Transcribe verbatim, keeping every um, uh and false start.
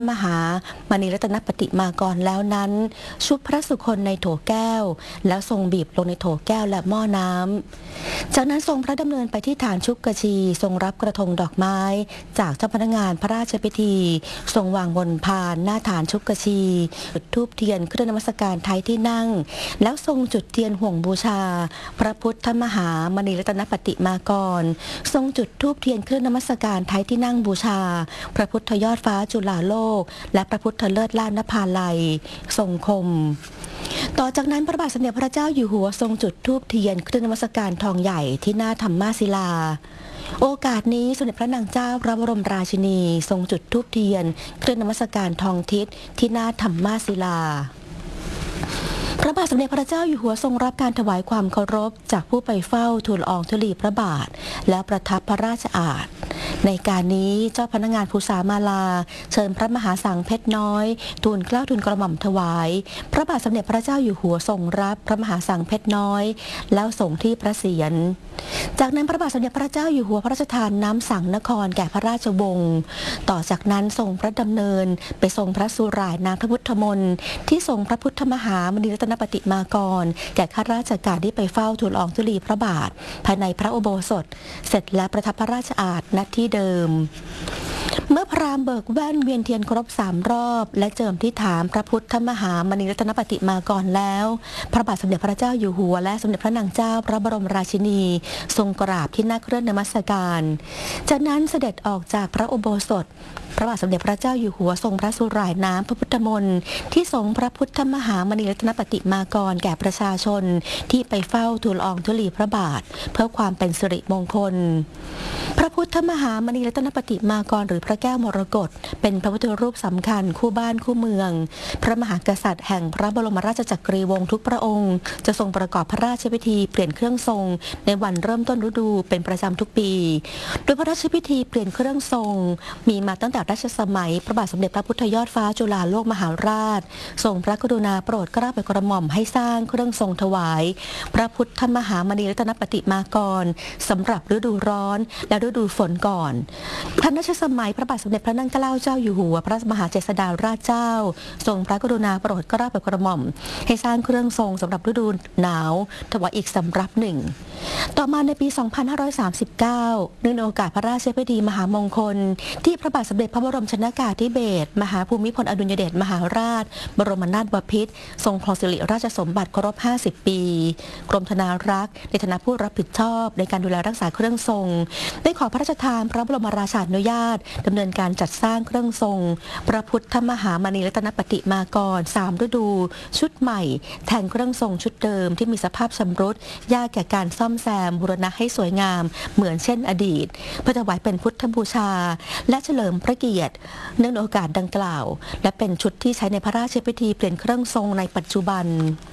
มหามณีรัตนปฏิมากรแล้วนั้นชุบพระสุคนในโถแก้วแล้วทรงบีบลงในโถแก้วและหม้อน้ำจากนั้นทรงพระดำเนินไปที่ฐานชุบกชีทรงรับกระทงดอกไม้จากเจ้าพนักงานพระราชพิธีทรงวางบนพานหน้าฐานชุบกชีจุดธูปเทียนเครื่องนมัสการไทยที่นั่งแล้วทรงจุดเทียนห่วงบูชาพระพุทธมหามณีรัตนปฏิมากรทรงจุดธูปเทียนเครื่องนมัสการไทยที่นั่งบูชาพระพุทธยอดฟ้าจุฬาโลกและพระพุทธเลิศล้านนภาลัยทรงคมต่อจากนั้นพระบาทสมเด็จพระเจ้าอยู่หัวทรงจุดธูปเทียนเครื่องนมัสการทองใหญ่ที่หน้าธรรมาศิลาโอกาสนี้สมเด็จพระนางเจ้าพระบรมราชินีทรงจุดธูปเทียนเครื่องนมัสการทองทิศที่หน้าธรรมาศิลาพระบาทสมเด็จพระเจ้าอยู่หัวทรงรับการถวายความเคารพจากผู้ไปเฝ้าทูลอองธุลีพระบาทและประทับพระราชอาณาในการนี้เจ้าพนักงานภูษามาลาเชิญพระมหาสังเพชรน้อยทูลเกล้าทูลกระหม่อมถวายพระบาทสมเด็จพระเจ้าอยู่หัวทรงรับพระมหาสังเพชรน้อยแล้วส่งที่พระเศียรจากนั้นพระบาทสมเด็จพระเจ้าอยู่หัวพระราชทานน้ำสังนครแก่พระราชวงศ์ต่อจากนั้นทรงพระดำเนินไปทรงพระสุร่ายน้ำพระพุทธมนต์ที่ทรงพระพุทธมหามณีรัตนปฏิมากรแก่ข้าราชการที่ไปเฝ้าทูลอองธุลีพระบาทภายในพระอุโบสถเสร็จและประทับพระราชอาณณที่เดิมเมื่อพราหมณ์เบิกแว่นเวียนเทียนครบสามรอบและเจิมที่ฐานพระพุทธมหามณีรัตนปฏิมากรแล้วพระบาทสมเด็จพระเจ้าอยู่หัวและสมเด็จพระนางเจ้าพระบรมราชินีทรงกราบที่หน้าเครื่องนมัสการจากนั้นเสด็จออกจากพระอุโบสถพระบาทสมเด็จพระเจ้าอยู่หัวทรงพระสุร่ายน้ำพระพุทธมนต์ที่ทรงพระพุทธมหามณีรัตนปฏิมากรแก่ประชาชนที่ไปเฝ้าทูลอองธุลีพระบาทเพื่อความเป็นสิริมงคลพระพุทธมหามณีรัตนปฏิมากรหรือพระแก้วมรกตเป็นพระพุทธรูปสำคัญคู่บ้านคู่เมืองพระมหากษัตริย์แห่งพระบรมราชจักรีวงศ์ทุกพระองค์จะทรงประกอบพระราชพิธีเปลี่ยนเครื่องทรงในวันเริ่มต้นฤดูเป็นประจำทุกปีโดยพระราชพิธีเปลี่ยนเครื่องทรงมีมาตั้งแต่รัชสมัยพระบาทสมเด็จพระพุทธยอดฟ้าจุฬาโลกมหาราชทรงพระกรุณาโปรดเกล้าโปรดกระหม่อมให้สร้างเครื่องทรงถวายพระพุทธมหามณีรัตนปฏิมากรสำหรับฤดูร้อนและฤดูฝนก่อนทันรัชสมัยพระบาทสมเด็จพระนั่งเกล้าเจ้าอยู่หัวพระมหาเจษฎาราชเจ้าทรงพระกรุณาโปรดเกล้าโปรดกระหม่อมให้สร้างเครื่องทรงสำหรับฤดูหนาวถวายอีกสำรับหนึ่งต่อมาในปี สองพันห้าร้อยสามสิบเก้า เนื่องในโอกาสพระราชพิธีมหามงคลที่พระบาทสมเด็จพระบรมชนกาธิเบศรมหาภูมิพลอดุลยเดชมหาราชบรมนาถบพิตรทรงครองสิริราชสมบัติครบห้าสิบปีกรมธนารักษ์ในฐานะผู้รับผิดชอบในการดูแลรักษาเครื่องทรงได้ขอพระราชทานพระบรมราชานุญาตดำเนินการจัดสร้างเครื่องทรงพระพุทธมหามณีรัตนปฏิมากรสามฤดูชุดใหม่แทนเครื่องทรงชุดเดิมที่มีสภาพชำรุดยากแก่การซ่อมแซมบูรณะให้สวยงามเหมือนเช่นอดีตเพื่อถวายเป็นพุทธบูชาและเฉลิมพระเกียรติเนื่องในโอกาสดังกล่าวและเป็นชุดที่ใช้ในพระราชพิธีเปลี่ยนเครื่องทรงในปัจจุบัน